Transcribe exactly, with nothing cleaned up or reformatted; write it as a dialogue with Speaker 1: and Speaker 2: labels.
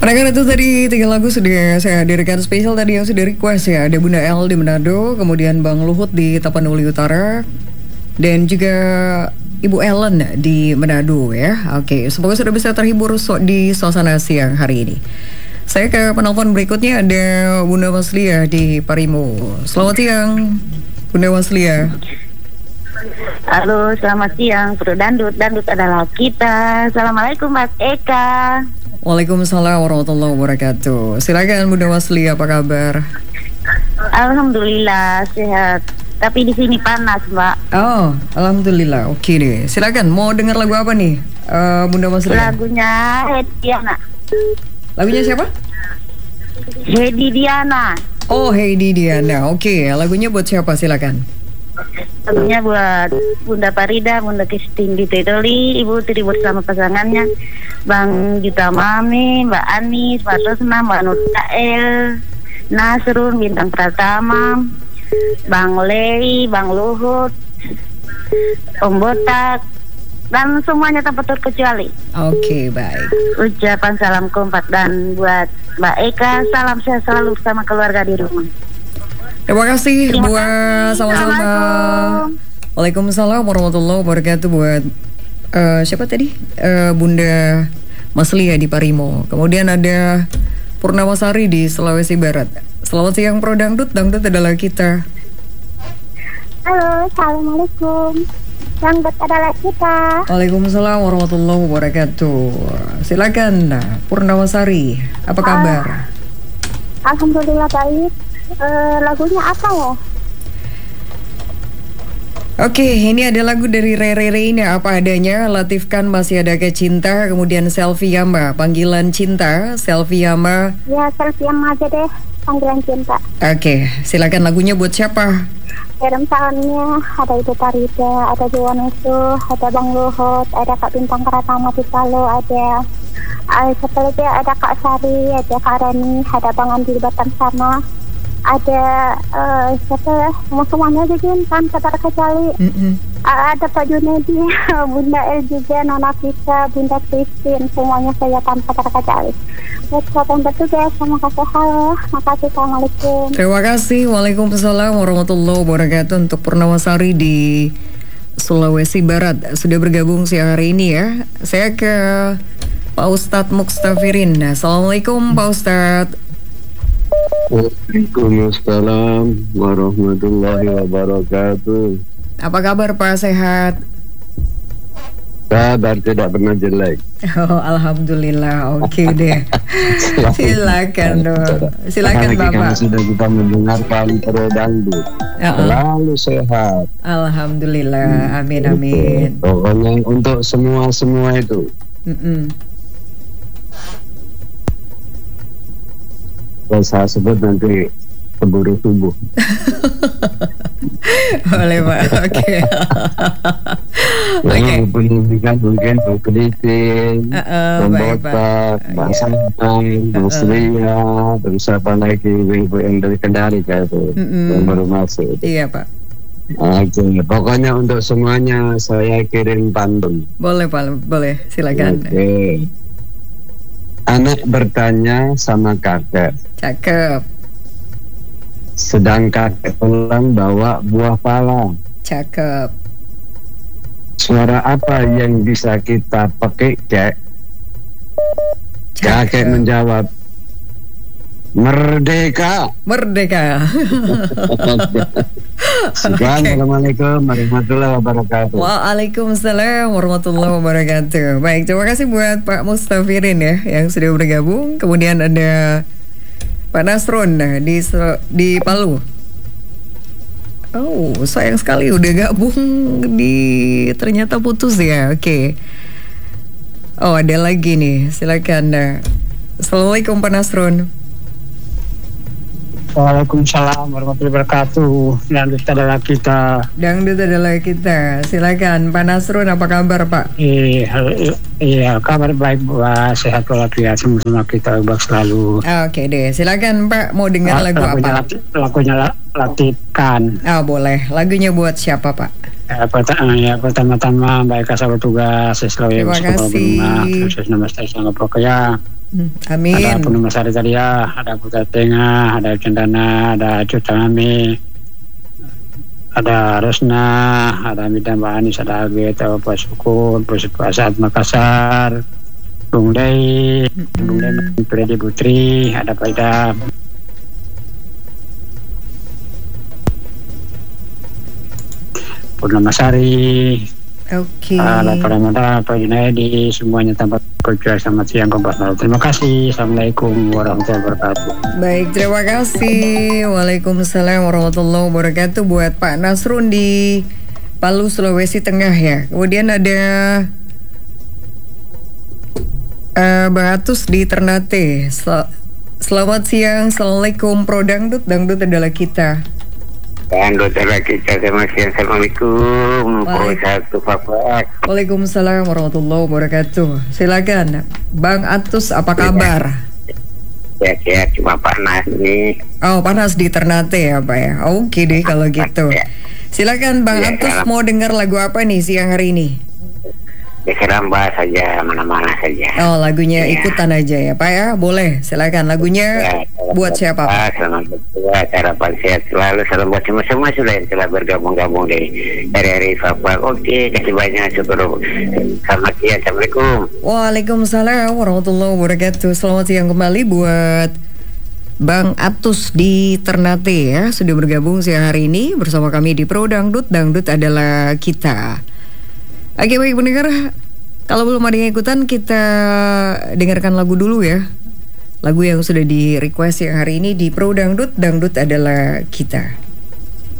Speaker 1: Pendengar itu tadi tiga lagu sudah saya hadirkan spesial tadi yang sudah request ya. Ada Bunda El di Manado, kemudian Bang Luhut di Tapanuli Utara, dan juga Ibu Ellen di Manado ya. Oke, semoga sudah bisa terhibur so- di suasana siang hari ini. Saya ke penelpon berikutnya, ada Bunda Waslia di Parimo. Selamat siang, Bunda Waslia.
Speaker 2: Halo, selamat siang. Pro Dandut, Dandut adalah kita. Assalamualaikum Mas Eka.
Speaker 1: Waalaikumsalam warahmatullahi wabarakatuh. Silakan Bunda Wasli, apa kabar?
Speaker 2: Alhamdulillah sehat. Tapi di sini panas, Mbak.
Speaker 1: Oh, alhamdulillah. Oke deh. Silakan. Mau dengar lagu apa nih, uh, Bunda Wasli?
Speaker 2: Lagunya Hedi Diana.
Speaker 1: Lagunya siapa?
Speaker 2: Hedi Diana.
Speaker 1: Oh, Hedi Diana. Oke, lagunya buat siapa? Silakan.
Speaker 2: Lagunya buat Bunda Farida, Bunda Kristin di Tetoli, Ibu Tri bersama pasangannya, Bang Juta Mami, Mbak Anis, Mbak Rosna, Mbak Nur Kael, Nasrun, Bintang Pratama, Bang Lei, Bang Luhut, Om Botak, dan semuanya tanpa terkecuali.
Speaker 1: Oke, baik.
Speaker 2: Ucapan salam kompak, dan buat Mbak Eka, salam sehat selalu bersama keluarga di rumah.
Speaker 1: Terima kasih
Speaker 2: Terima
Speaker 1: buat
Speaker 2: kasih.
Speaker 1: sama-sama.
Speaker 2: Assalamualaikum.
Speaker 1: Waalaikumsalam warahmatullahi wabarakatuh buat uh, siapa tadi? Uh, Bunda Maslia di Parimo. Kemudian ada Purnamasari di Sulawesi Barat. Selamat siang Pro Dangdut, Dangdut adalah kita.
Speaker 3: Halo, assalamualaikum. Dangdut adalah kita.
Speaker 1: Waalaikumsalam warahmatullahi wabarakatuh. Silakan Purnamasari, apa kabar?
Speaker 3: Uh, Alhamdulillah baik. Uh, lagunya apa ya?
Speaker 1: Oke, ini ada lagu dari Rere Reina, Apa Adanya, Latif Khan, Masih Ada Cinta, kemudian Selfie Yama, Panggilan Cinta, Selfie Yama.
Speaker 3: Ya, Selfie Yama aja deh, Panggilan Cinta.
Speaker 1: Oke, silakan, lagunya buat siapa?
Speaker 3: Kirim salamnya, ada Ibu Farida, ada Dewan Usuh, ada Bang Luhut, ada Kak Bintang Pratama di Palu, ada uh, siapa lagi? Ada Kak Sari, ada Kak Rani, ada Bang Andi di Batam sana. Ada uh, siapa ya, semua semuanya aja kan kata kecuali
Speaker 1: Mm-mm.
Speaker 3: ada Pak Junedi, Bunda El juga, Nona Fisa, Bunda Kristin, semuanya saya tanpa terkecuali. Buat siapa yang bertugas, sama kasih halo, makasih, assalamualaikum.
Speaker 1: Terima kasih, waalaikumsalam warahmatullahi wabarakatuh untuk Purnamasari di Sulawesi Barat sudah bergabung siang hari ini ya. Saya ke Pak Ustadz Mukstafirin. Assalamualaikum Pak Ustadz.
Speaker 4: Waalaikumsalam warahmatullahi wabarakatuh.
Speaker 1: Apa kabar Pak, sehat?
Speaker 4: Kabar tidak pernah jelek.
Speaker 1: Oh, alhamdulillah, oke deh. Silakan dong, silakan Bapak.
Speaker 4: Kami sudah kita mendengarkan Pro Dangdut.
Speaker 1: Uh-uh.
Speaker 4: Selalu sehat.
Speaker 1: Alhamdulillah, amin amin.
Speaker 4: Pokoknya untuk semua semua itu.
Speaker 1: Mm-mm.
Speaker 4: Kalau saya sebut nanti keburu tubuh.
Speaker 1: Boleh Pak, oke. Oke.
Speaker 4: Yang pendidikan mungkin Bu Kritin,
Speaker 1: Uh-uh, baik, Pak.
Speaker 4: Botak, Mbak Santai, Bu Sria, dan siapa lagi ibu yang dari Kendari kayak itu
Speaker 1: Mm-mm.
Speaker 4: yang baru masuk.
Speaker 1: Iya Pak.
Speaker 4: Oke, pokoknya untuk semuanya saya kirim pantun.
Speaker 1: Boleh Pak, boleh, silakan.
Speaker 4: Oke. Anak bertanya sama kakek,
Speaker 1: Cakep,
Speaker 4: sedang kakek pulang bawa buah pala.
Speaker 1: cakep.
Speaker 4: Suara apa yang bisa kita pakai, Kek? Kakek menjawab, merdeka.
Speaker 1: Merdeka.
Speaker 4: Assalamualaikum warahmatullahi wabarakatuh.
Speaker 1: Waalaikumsalam warahmatullahi wabarakatuh. Baik, terima kasih buat Pak Mustafirin ya yang sudah bergabung. Kemudian ada Pak Nasrun di di Palu. Oh, sayang sekali udah gabung di ternyata putus ya. Oke. Oh, ada lagi nih. Silakan. Assalamualaikum Pak Nasrun.
Speaker 5: Waalaikumsalam warahmatullahi wabarakatuh. Dangdut adalah kita.
Speaker 1: Dangdut adalah kita. Silakan Pak Nasrun, apa kabar Pak?
Speaker 5: Iya, iya kabar baik, buat sehat walafiat semua kita baik selalu.
Speaker 1: Oke deh, silakan Pak, mau dengar lagu
Speaker 5: lagunya,
Speaker 1: apa?
Speaker 5: Lagunya Latif Khan.
Speaker 1: Ah boleh. Lagunya buat siapa Pak?
Speaker 5: Ya, pertama, ya, pertama-tama baik kasih tugas selalu
Speaker 1: Terima kasih.
Speaker 5: Terus nama saya sangat pokoknya
Speaker 1: Hmm,
Speaker 5: Ada
Speaker 1: amin.
Speaker 5: Purnomasari Talia, ada Putra Tengah, ada Cendana, ada Cutami, ada Resna, ada Midam Mbak Anis, ada Ageta, Pak Sukun, Pak Saat Makassar, Bung Dei, Bung Dei, Freddy Putri, ada Pak Idam, Purnomasari,
Speaker 1: Oke.
Speaker 5: ada Pak Ramada, Pak Junaidi, semuanya tanpa kecuali. Selamat siang Kompas Malam. Terima kasih. Assalamualaikum warahmatullahi wabarakatuh.
Speaker 1: Baik, terima kasih. Waalaikumsalam warahmatullahi wabarakatuh buat Pak Nasrun di Palu, Sulawesi Tengah ya. Kemudian ada uh, Bang Atus di Ternate. Sel- Selamat siang. Assalamualaikum. Pro Dangdut, Dangdut adalah kita.
Speaker 6: Dan dokter kita sama siang. Assalamualaikum. Pro satu Bapak.
Speaker 1: Waalaikumsalam warahmatullahi wabarakatuh. Silakan Bang Atus, apa kabar?
Speaker 6: Sehat-sehat, cuma panas nih.
Speaker 1: Oh, panas di Ternate ya Pak ya. Oke deh kalau gitu. Silakan Bang
Speaker 6: Ya,
Speaker 1: Atus,
Speaker 6: salam.
Speaker 1: mau dengar lagu apa nih siang hari ini?
Speaker 6: Diseramba saja, mana-mana saja.
Speaker 1: Oh, lagunya
Speaker 6: Ya.
Speaker 1: ikutan aja ya Pak ya. Boleh, silakan lagunya
Speaker 6: Ya, salam
Speaker 1: buat siapa Pak?
Speaker 6: Pak? Selamat berbuat, harapan sehat selalu. Salam buat semua-semua sudah yang telah bergabung-gabung dari hari-hari Bapak. Oke, kasih banyak syukur. Selamat siang, Assalamualaikum.
Speaker 1: Waalaikumsalam warahmatullahi wabarakatuh. Selamat siang kembali buat Bang Atus di Ternate ya. Sudah bergabung siang hari ini bersama kami di Pro Dangdut. Dangdut adalah kita. Oke baik pendengar, kalau belum ada yang ikutan kita dengarkan lagu dulu ya. Lagu yang sudah di request yang hari ini di Pro Dangdut, Dangdut adalah kita.